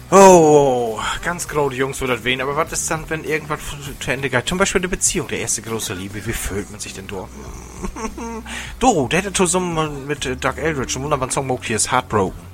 Oh, ganz grau, die Jungs würde das wehen. Aber was ist dann, wenn irgendwas zu Ende geht? Zum Beispiel eine Beziehung, der erste große Liebe. Wie fühlt man sich denn dort? Doro, der hätte zusammen mit Doug Eldridge einen wunderbaren Song gemacht, hier ist Heartbroken.